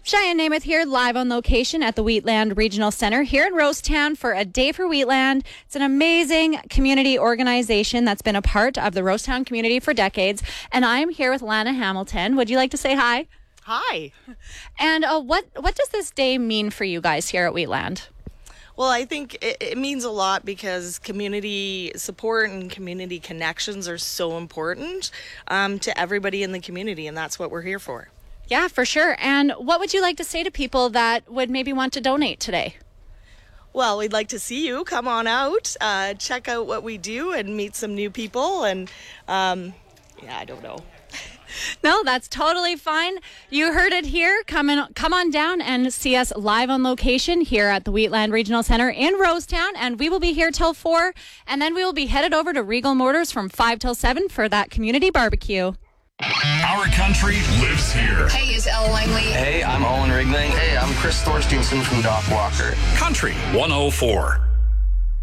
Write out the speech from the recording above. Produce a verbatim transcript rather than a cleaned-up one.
Cheyenne Namath here, live on location at the Wheatland Regional Center here in Rosetown for a Day for Wheatland. It's an amazing community organization that's been a part of the Rosetown community for decades. And I'm here with Lana Hamilton. Would you like to say hi? Hi. And uh, what, what does this day mean for you guys here at Wheatland? Well, I think it, it means a lot because community support and community connections are so important um, to everybody in the community, and that's what we're here for. Yeah, for sure. And what would you like to say to people that would maybe want to donate today? Well, we'd like to see you. Come on out, uh, check out what we do and meet some new people. And um, yeah, I don't know. No, that's totally fine. You heard it here. Come in, come on down and see us live on location here at the Wheatland Regional Center in Rosetown. And we will be here till four. And then we will be headed over to Regal Motors from five till seven for that community barbecue. Our country lives here. Hey, it's Elle Langley. Hey, I'm Owen Rigling. Hey, I'm Chris Thorsteinson from Dock Walker. Country one oh four.